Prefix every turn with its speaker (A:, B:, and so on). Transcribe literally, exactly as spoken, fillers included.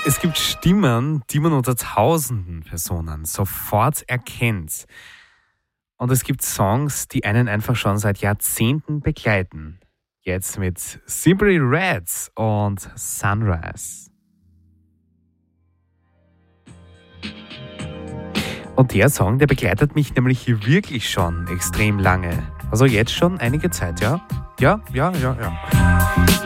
A: Es gibt Stimmen, die man unter tausenden Personen sofort erkennt. Und es gibt Songs, die einen einfach schon seit Jahrzehnten begleiten. Jetzt mit Simply Red und Sunrise. Und der Song, der begleitet mich nämlich wirklich schon extrem lange. Also jetzt schon einige Zeit, ja? Ja, ja, ja, ja.